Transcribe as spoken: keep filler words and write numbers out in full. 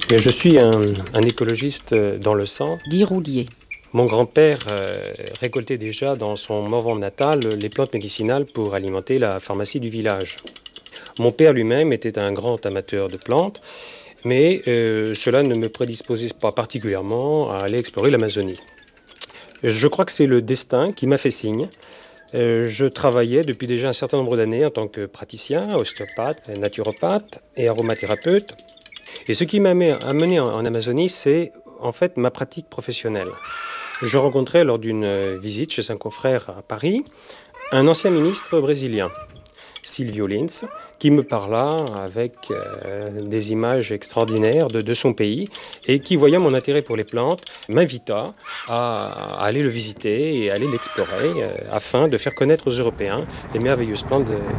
Et je suis un, un écologiste dans le sang. Guy Roulier. Mon grand-père euh, récoltait déjà dans son Morvan natal les plantes médicinales pour alimenter la pharmacie du village. Mon père lui-même était un grand amateur de plantes, mais euh, cela ne me prédisposait pas particulièrement à aller explorer l'Amazonie. Je crois que c'est le destin qui m'a fait signe. Euh, je travaillais depuis déjà un certain nombre d'années en tant que praticien, ostéopathe, naturopathe et aromathérapeute. Et ce qui m'a amené en Amazonie, c'est en fait ma pratique professionnelle. Je rencontrais lors d'une visite chez un confrère à Paris un ancien ministre brésilien, Silvio Lins, qui me parla avec euh, des images extraordinaires de, de son pays et qui, voyant mon intérêt pour les plantes, m'invita à, à aller le visiter et à aller l'explorer euh, afin de faire connaître aux Européens les merveilleuses plantes de,